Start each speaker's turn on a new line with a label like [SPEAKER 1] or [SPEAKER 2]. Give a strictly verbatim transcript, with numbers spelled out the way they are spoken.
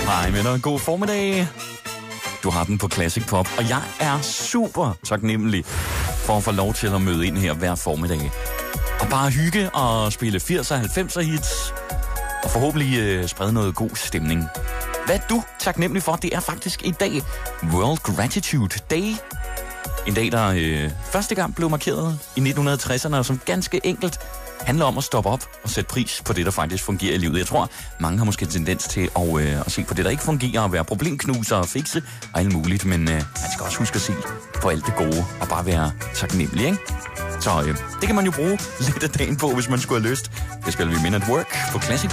[SPEAKER 1] Hej med dig. God formiddag. Du har den på Classic Pop, og jeg er super taknemmelig for at få lov til at møde ind her hver formiddag. Og bare hygge og spille firser og halvfemser hits, og forhåbentlig øh, sprede noget god stemning. Hvad er du taknemmelig for? Det er faktisk i dag World Gratitude Day. En dag, der øh, første gang blev markeret i nitten tresserne, og som ganske enkelt handler om at stoppe op og sætte pris på det, der faktisk fungerer i livet. Jeg tror, mange har måske tendens til at, øh, at se på det, der ikke fungerer, og være problemknuser og fikse og alt muligt. Men øh, man skal også huske at se på alt det gode og bare være taknemmelig, ikke? Så øh, det kan man jo bruge lidt af dagen på, hvis man skulle have lyst. Det skal vi Min at Work på Classic.